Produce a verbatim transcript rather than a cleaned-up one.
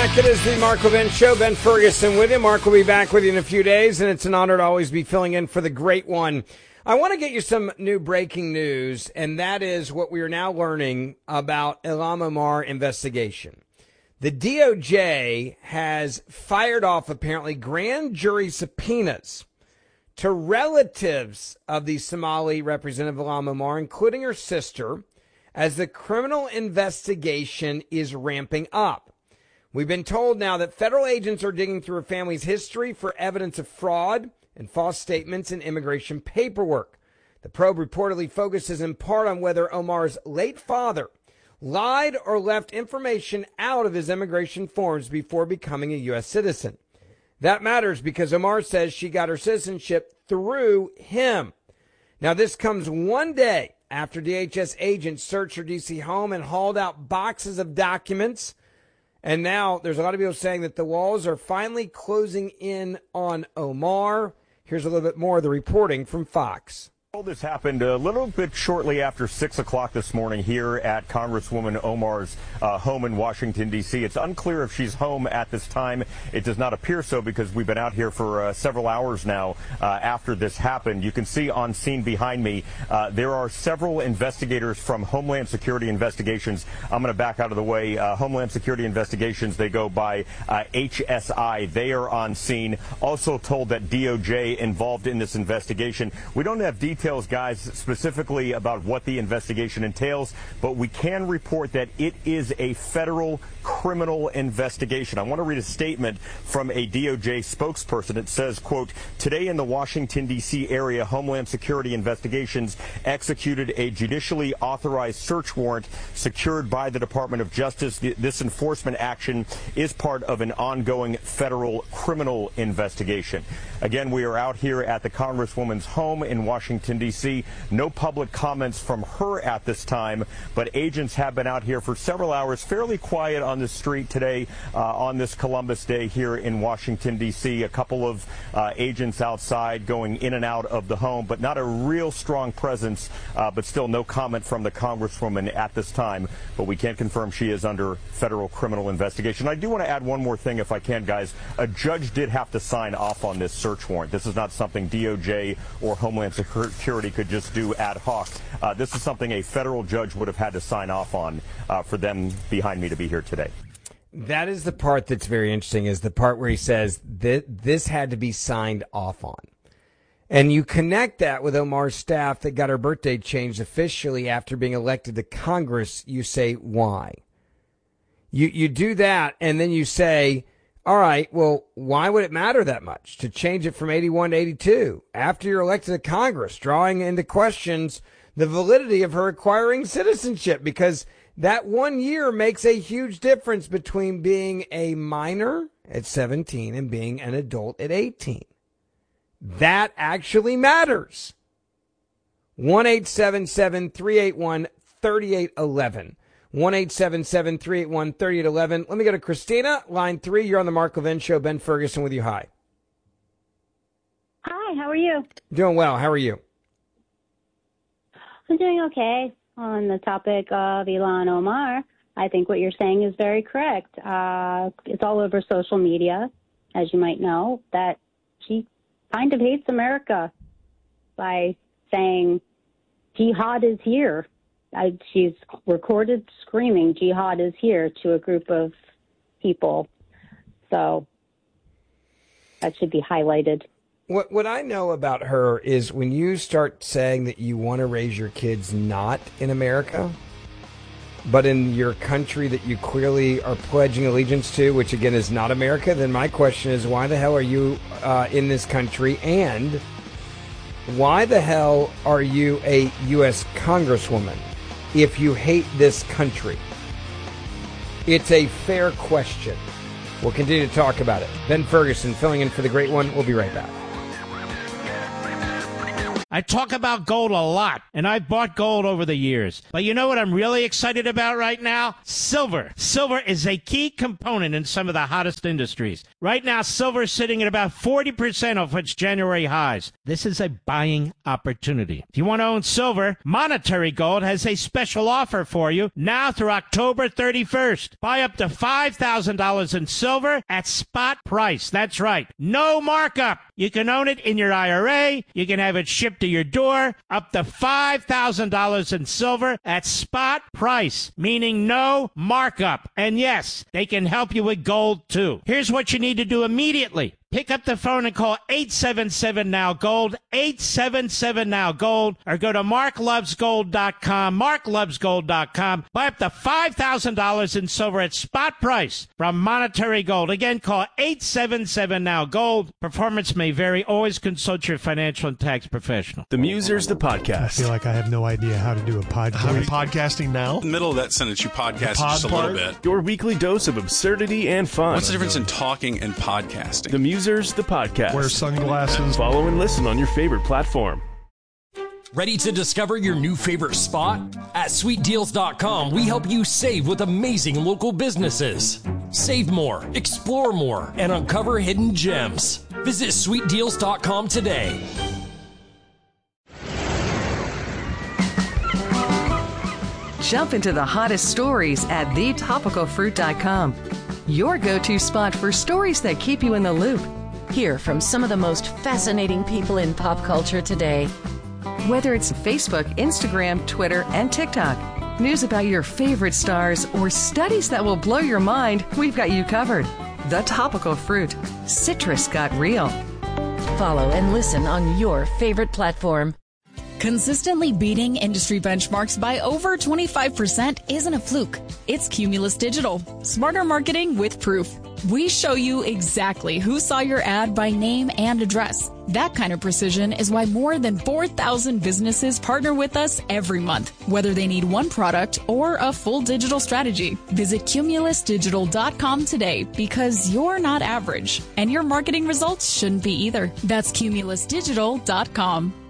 back. It is the Mark Levin Show. Ben Ferguson with you. Mark will be back with you in a few days, and it's an honor to always be filling in for the great one. I want to get you some new breaking news, and that is what we are now learning about Ilhan Omar investigation. The D O J has fired off, apparently, grand jury subpoenas to relatives of the Somali representative Ilhan Omar, including her sister, as the criminal investigation is ramping up. We've been told now that federal agents are digging through her family's history for evidence of fraud and false statements in immigration paperwork. The probe reportedly focuses in part on whether Omar's late father lied or left information out of his immigration forms before becoming a U S citizen. That matters because Omar says she got her citizenship through him. Now, this comes one day after D H S agents searched her D C home and hauled out boxes of documents. And now there's a lot of people saying that the walls are finally closing in on Omar. Here's a little bit more of the reporting from Fox. All this happened a little bit shortly after six o'clock this morning here at Congresswoman Omar's uh, home in Washington, D C. It's unclear if she's home at this time. It does not appear so because we've been out here for uh, several hours now uh, after this happened. You can see on scene behind me, uh, there are several investigators from Homeland Security Investigations. I'm going to back out of the way. Uh, Homeland Security Investigations, they go by uh, H S I. They are on scene. Also told that D O J involved in this investigation. We don't have details. Details, guys, specifically about what the investigation entails, but we can report that it is a federal criminal investigation. I want to read a statement from a D O J spokesperson. It says, quote, today in the Washington, D C area, Homeland Security Investigations executed a judicially authorized search warrant secured by the Department of Justice. This enforcement action is part of an ongoing federal criminal investigation. Again, we are out here at the Congresswoman's home in Washington, D C. No public comments from her at this time, but agents have been out here for several hours, fairly quiet on the street today uh, on this Columbus Day here in Washington, D C. A couple of uh, agents outside going in and out of the home, but not a real strong presence, uh, but still no comment from the Congresswoman at this time. But we can't confirm she is under federal criminal investigation. I do want to add one more thing if I can, guys. A judge did have to sign off on this search warrant. This is not something D O J or Homeland Security could just do ad hoc. Uh, this is something a federal judge would have had to sign off on uh, for them behind me to be here today. That is the part that's very interesting, is the part where he says that this had to be signed off on. And you connect that with Omar's staff that got her birthday changed officially after being elected to Congress. You say, why? You, you do that, and then you say, all right, well, why would it matter that much to change it from eighty-one to eighty-two after you're elected to Congress, drawing into questions the validity of her acquiring citizenship? Because that one year makes a huge difference between being a minor at seventeen and being an adult at eighteen. That actually matters. one eight seven seven, three eight one, three eight one one. one eight seven seven, three eight one, three eight one one. Let me go to Christina, line three. You're on the Mark Levin Show. Ben Ferguson with you. Hi. Hi, how are you? Doing well. How are you? I'm doing okay. On the topic of Ilhan Omar, I think what you're saying is very correct. Uh, it's all over social media, as you might know, that she kind of hates America by saying jihad is here. I, she's recorded screaming jihad is here to a group of people. So that should be highlighted. What what I know about her is when you start saying that you want to raise your kids not in America, but in your country that you clearly are pledging allegiance to, which again is not America, then my question is, why the hell are you uh, in this country? And why the hell are you a U S Congresswoman if you hate this country? It's a fair question. We'll continue to talk about it. Ben Ferguson filling in for the great one. We'll be right back. I talk about gold a lot, and I've bought gold over the years. But you know what I'm really excited about right now? Silver. Silver is a key component in some of the hottest industries. Right now, silver is sitting at about forty percent of its January highs. This is a buying opportunity. If you want to own silver, Monetary Gold has a special offer for you now through October thirty-first. Buy up to five thousand dollars in silver at spot price. That's right. No markup. You can own it in your I R A. You can have it shipped to your door. Up to five thousand dollars in silver at spot price, meaning no markup. And yes, they can help you with gold too. Here's what you need to do immediately. Pick up the phone and call eight seven seven now gold, eight seven seven now gold, or go to mark loves gold dot com, mark loves gold dot com. Buy up to five thousand dollars in silver at spot price from Monetary Gold. Again, call eight seven seven now gold. Performance may vary. Always consult your financial and tax professional. The Musers, the podcast. I feel like I have no idea how to do a podcast. Are we podcasting now? In the middle of that sentence, you podcasted just a little bit. Your weekly dose of absurdity and fun. What's the difference in talking and podcasting? The Musers, the podcast. Wear sunglasses. Follow and listen on your favorite platform. Ready to discover your new favorite spot? At sweet deals dot com, we help you save with amazing local businesses. Save more, explore more, and uncover hidden gems. Visit sweet deals dot com today. Jump into the hottest stories at the topical fruit dot com. Your go-to spot for stories that keep you in the loop. Hear from some of the most fascinating people in pop culture today. Whether it's Facebook, Instagram, Twitter, and TikTok, news about your favorite stars, or studies that will blow your mind, we've got you covered. The Topical Fruit. Citrus got real. Follow and listen on your favorite platform. Consistently beating industry benchmarks by over twenty-five percent isn't a fluke. It's Cumulus Digital. Smarter marketing with proof. We show you exactly who saw your ad by name and address. That kind of precision is why more than four thousand businesses partner with us every month, whether they need one product or a full digital strategy. Visit cumulus digital dot com today because you're not average, and your marketing results shouldn't be either. That's cumulus digital dot com.